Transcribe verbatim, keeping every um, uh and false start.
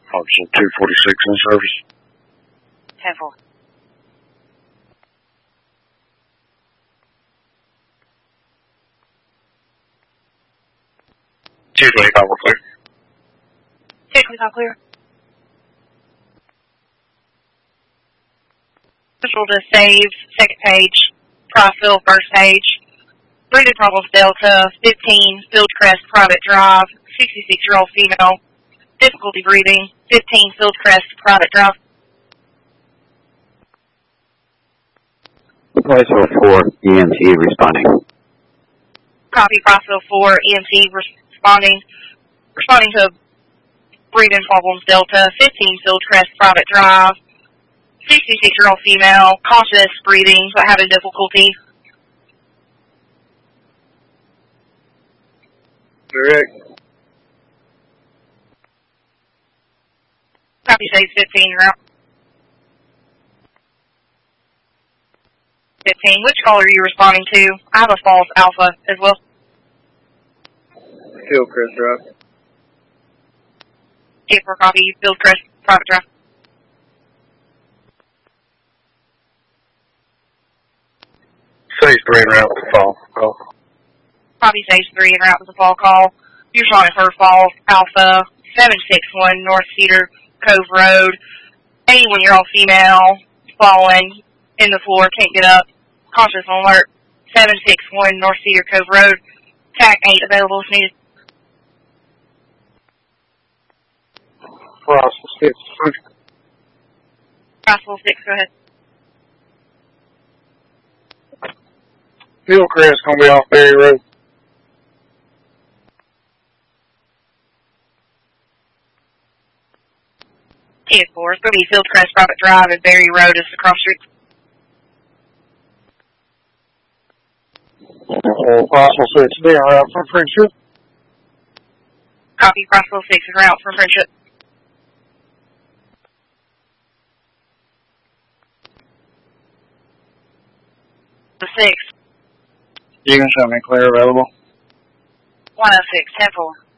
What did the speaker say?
Officer two forty-six in service. ten four. two twenty-five, we're clear. two twenty-five clear. Central to save, second page, Crossville, first page. Breathing problems, Delta, fifteen, Fieldcrest, private drive, sixty-six-year-old female, difficulty breathing, fifteen, Fieldcrest, private drive. Crossville four, E M T responding. Copy, Crossville four, E M T responding. Responding to breathing problems, Delta, fifteen, Fieldcrest, private drive, sixty-six-year-old female, conscious breathing, but having difficulty. Correct. Copy, stage fifteen, route. fifteen, which call are you responding to? I have a false alpha as well. Fieldcrest Drive. eight four, copy, Fieldcrest, private drive. Stage three en route with the fall call. Copy, stage three en route with the fall call. You're responding for fall alpha, seven six one North Cedar Cove Road. eighty-one-year-old female, falling in the floor, can't get up. Conscious alert, seven six one North Cedar Cove Road. T A C eight available if needed. Crossville six. Crossville six, go ahead. Fieldcrest going to be off Berry Road. ten four, it's going to be Fieldcrest Private Drive and Berry Road is the cross street. Uh, Crossville six, be en route from Friendship. Copy, Crossville six en route from Friendship. The six. You can show me clear available. one oh six, ten four.